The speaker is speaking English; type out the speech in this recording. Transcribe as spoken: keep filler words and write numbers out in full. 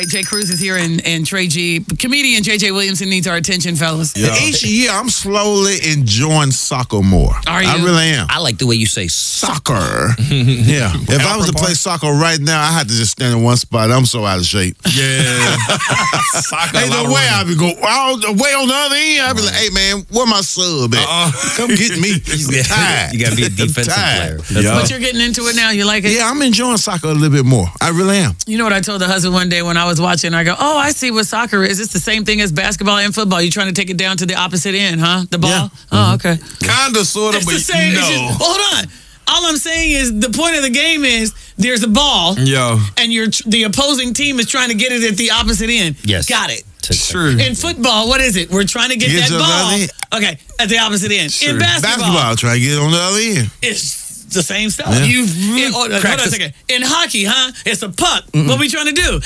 Jay Cruz is here and, and Trey G. Comedian J J Williamson needs our attention, fellas. Yeah. Each year, I'm slowly enjoying soccer more. Are you? I really am. I like the way you say Soccer. Yeah. If I was to play soccer right now, I had to just stand in one spot. I'm so out of shape. Yeah. Soccer. Ain't no way I'd be going, all the way on the other end. I'd be like, hey, man, where my sub at? Uh-uh. Come get me. I'm tired. You got to be a defensive player. Yeah. But you're getting into it now. You like it? Yeah, I'm enjoying soccer a little bit more. I really am. You know what I told the husband one day when I was watching? I go, oh, I see what soccer is. It's the same thing as basketball and football. You're trying to take it down to the opposite end, huh? The ball? Yeah. Oh, okay. Kind of, sort of, it's but the same. no. It's just, hold on. All I'm saying is the point of the game is there's a ball, Yo. and you're the opposing team is trying to get it at the opposite end. Yes. Got it. True. In football, what is it? We're trying to get, Get that to the ball. Okay, at the opposite end. Sure. In basketball, Basketball, try to get it on the other end. It's the same stuff. Yeah. You've in, oh, hold on a Practice. second. In hockey, huh? It's a puck. Mm-mm. What we trying to do?